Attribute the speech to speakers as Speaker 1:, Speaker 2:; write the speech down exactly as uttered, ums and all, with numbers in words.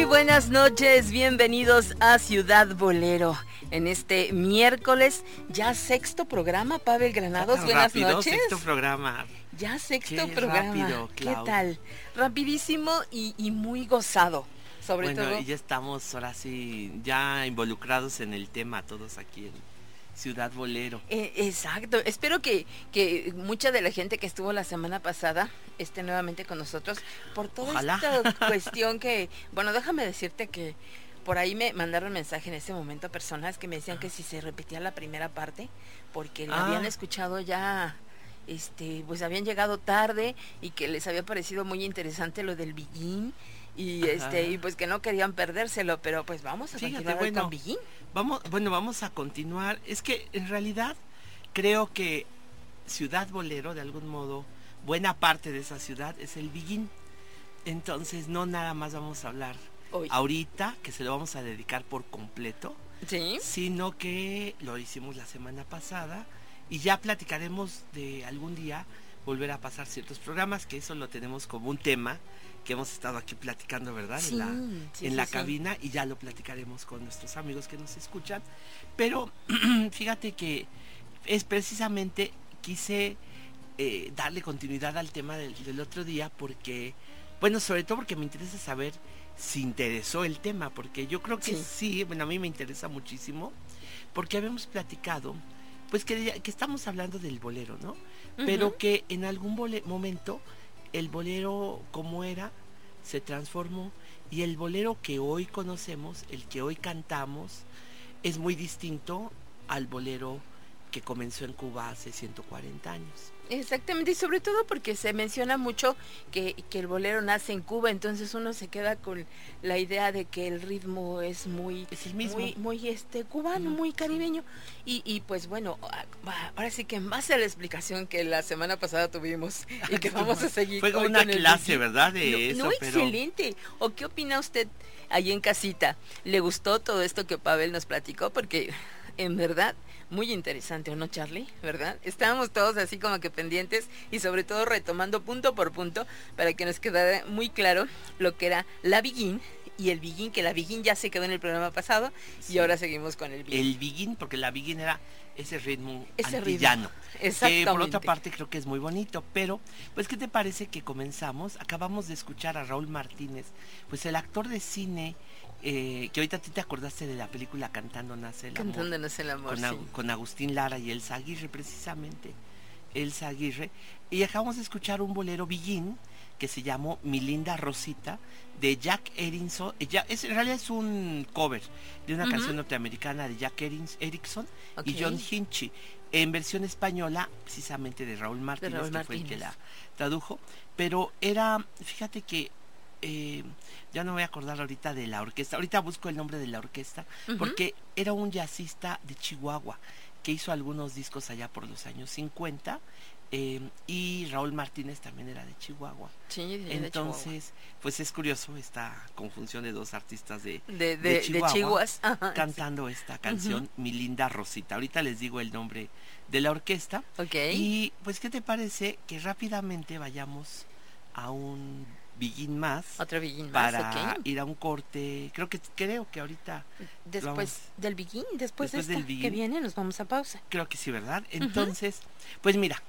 Speaker 1: Muy buenas noches, bienvenidos a Ciudad Bolero. En este miércoles, ya sexto programa, Pavel Granados,
Speaker 2: Tan
Speaker 1: buenas
Speaker 2: rápido,
Speaker 1: noches.
Speaker 2: sexto programa.
Speaker 1: Ya sexto
Speaker 2: Qué
Speaker 1: programa.
Speaker 2: rápido,
Speaker 1: ¿Qué
Speaker 2: Clau.
Speaker 1: tal? Rapidísimo y, y muy gozado, sobre
Speaker 2: Bueno,
Speaker 1: todo.
Speaker 2: y ya estamos ahora sí, ya involucrados en el tema, todos aquí en Ciudad Bolero.
Speaker 1: Eh, exacto, espero que, que mucha de la gente que estuvo la semana pasada esté nuevamente con nosotros por toda
Speaker 2: Ojalá.
Speaker 1: esta cuestión que, bueno, déjame decirte que por ahí me mandaron mensaje en ese momento a personas que me decían que si se repetía la primera parte, porque la
Speaker 2: Ah.
Speaker 1: habían escuchado ya, este, pues habían llegado tarde y que les había parecido muy interesante lo del Begin y
Speaker 2: Ajá.
Speaker 1: este y pues que no querían perdérselo, pero pues vamos a
Speaker 2: Fíjate,
Speaker 1: continuar
Speaker 2: bueno,
Speaker 1: con Begin.
Speaker 2: Vamos, bueno, vamos a continuar. Es que en realidad creo que Ciudad Bolero, de algún modo, buena parte de esa ciudad es el Begin. Entonces no nada más vamos a hablar
Speaker 1: Hoy.
Speaker 2: ahorita, que se lo vamos a dedicar por completo,
Speaker 1: Sí.
Speaker 2: sino que lo hicimos la semana pasada y ya platicaremos de algún día volver a pasar ciertos programas, que eso lo tenemos como un tema que hemos estado aquí platicando, ¿verdad?
Speaker 1: Sí,
Speaker 2: en la,
Speaker 1: sí,
Speaker 2: en
Speaker 1: sí,
Speaker 2: la
Speaker 1: sí.
Speaker 2: cabina, y ya lo platicaremos con nuestros amigos que nos escuchan. Pero fíjate que es precisamente quise eh, darle continuidad al tema del, del otro día porque, bueno, sobre todo porque me interesa saber si interesó el tema, porque yo creo que sí,
Speaker 1: Sí.
Speaker 2: bueno, a mí me interesa muchísimo, porque habíamos platicado, pues que, que estamos hablando del bolero, ¿no?
Speaker 1: Ujú.
Speaker 2: Pero que en algún bole- momento el bolero como era se transformó, y el bolero que hoy conocemos, el que hoy cantamos, es muy distinto al bolero que comenzó en Cuba hace ciento cuarenta años.
Speaker 1: Exactamente, y sobre todo porque se menciona mucho que, que el bolero nace en Cuba, entonces uno se queda con la idea de que el ritmo es muy,
Speaker 2: Es el mismo.
Speaker 1: muy, muy este cubano,
Speaker 2: Ujú,
Speaker 1: muy
Speaker 2: sí.
Speaker 1: caribeño. Y, y pues bueno, ah, ahora sí que en base a la explicación que la semana pasada tuvimos y que vamos a seguir
Speaker 2: Fue
Speaker 1: hoy
Speaker 2: una
Speaker 1: con el
Speaker 2: clase,
Speaker 1: Begin.
Speaker 2: ¿verdad? De
Speaker 1: No,
Speaker 2: eso,
Speaker 1: no,
Speaker 2: pero
Speaker 1: excelente. ¿O qué opina usted ahí en casita? ¿Le gustó todo esto que Pavel nos platicó? Porque en verdad, muy interesante, ¿o no, Charlie? ¿Verdad? Estábamos todos así como que pendientes y sobre todo retomando punto por punto para que nos quedara muy claro lo que era la Begin y el Begin, que la Begin ya se quedó en el programa pasado
Speaker 2: sí.
Speaker 1: y ahora seguimos con el Begin.
Speaker 2: El Begin, porque la Begin era ese ritmo
Speaker 1: Ese
Speaker 2: antillano.
Speaker 1: ritmo,
Speaker 2: Que
Speaker 1: exactamente.
Speaker 2: por otra parte creo que es muy bonito, pero pues ¿qué te parece que comenzamos? Acabamos de escuchar a Raúl Martínez, pues el actor de cine, eh, que ahorita tú te acordaste de la película Cantando Nace el Amor.
Speaker 1: Cantando Nace el Amor,
Speaker 2: con,
Speaker 1: sí.
Speaker 2: Ag- con Agustín Lara y Elsa Aguirre, precisamente, Elsa Aguirre, y acabamos de escuchar un bolero Begin que se llamó Mi Linda Rosita, de Jack Erickson. Ya, es, en realidad es un cover de una
Speaker 1: Ujú.
Speaker 2: canción norteamericana de Jack Erins- Erickson
Speaker 1: Ok.
Speaker 2: y John Hinchy, en versión española precisamente de Raúl Martínez,
Speaker 1: Raúl
Speaker 2: que fue el que
Speaker 1: Martínez.
Speaker 2: la tradujo. Pero era, fíjate que eh, ya no me voy a acordar ahorita de la orquesta, ahorita busco el nombre de la orquesta,
Speaker 1: Ujú.
Speaker 2: porque era un jazzista de Chihuahua que hizo algunos discos allá por los años cincuenta, eh, y Raúl Martínez también era de Chihuahua.
Speaker 1: Sí, de- de
Speaker 2: Entonces, pues es curioso esta conjunción de dos artistas de,
Speaker 1: Chihuahua. de, de,
Speaker 2: de
Speaker 1: de
Speaker 2: Chihuahua,
Speaker 1: Chihuas. Ajá,
Speaker 2: cantando esta canción, Mi Linda Rosita. Ahorita les digo el nombre de la orquesta.
Speaker 1: ok.
Speaker 2: Y pues, ¿qué te parece que rápidamente vayamos a un Begin más
Speaker 1: Otro Begin más,
Speaker 2: para
Speaker 1: ok.
Speaker 2: ir a un corte? Creo que creo que ahorita
Speaker 1: Después
Speaker 2: vamos-
Speaker 1: del Begin, después,
Speaker 2: después
Speaker 1: de
Speaker 2: del
Speaker 1: esta que
Speaker 2: Begin.
Speaker 1: viene, nos vamos a pausa.
Speaker 2: creo que sí, ¿verdad? Entonces, pues mira,